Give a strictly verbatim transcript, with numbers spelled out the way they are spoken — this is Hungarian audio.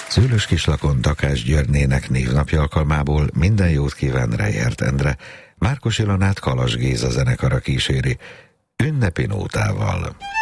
Szőlős Kislakon Takács Györgynének névnapja alkalmából minden jót kíván Rejhert Endre, Márkos Ilonát Kalas Géza zenekara kíséri, ünnepi nótával.